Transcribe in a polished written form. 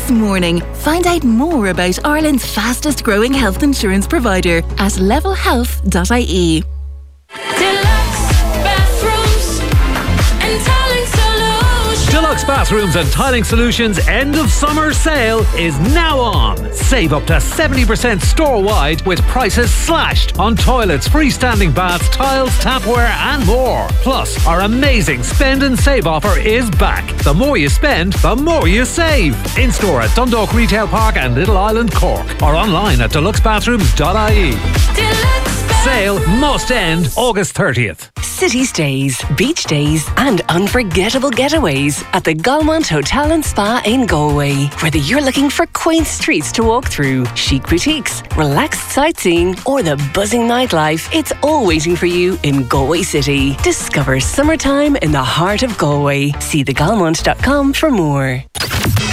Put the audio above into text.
this morning. Find out more about Ireland's fastest growing health insurance provider at levelhealth.ie. Deluxe Bathrooms and Tiling Solutions end of summer sale is now on. Save up to 70% store-wide with prices slashed on toilets, freestanding baths, tiles, tapware and more. Plus, our amazing spend and save offer is back. The more you spend, the more you save. In-store at Dundalk Retail Park and Little Island, Cork. Or online at deluxebathrooms.ie. Sale must end August 30th. City stays, beach days and unforgettable getaways at the Galmont Hotel and Spa in Galway. Whether you're looking for quaint streets to walk through, chic boutiques, relaxed sightseeing or the buzzing nightlife, it's all waiting for you in Galway City. Discover summertime in the heart of Galway. See thegalmont.com for more.